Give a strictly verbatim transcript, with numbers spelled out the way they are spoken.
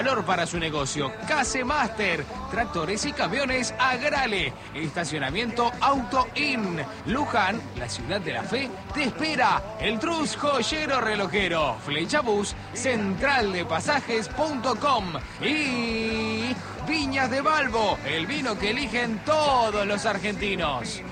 Valor para su negocio. Case Master, tractores y camiones Agrale, estacionamiento Auto In, Luján, la ciudad de la fe, te espera. El Trus Joyero Relojero, Flechabús, central de pasajes punto com y Viñas de Balbo, el vino que eligen todos los argentinos.